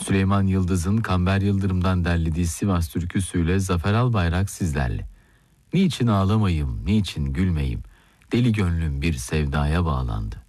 Süleyman Yıldız'ın Kamber Yıldırım'dan derlediği Sivas türküsüyle Zafer Albayrak sizlerle. Niçin ağlamayım, niçin gülmeyim, deli gönlüm bir sevdaya bağlandı.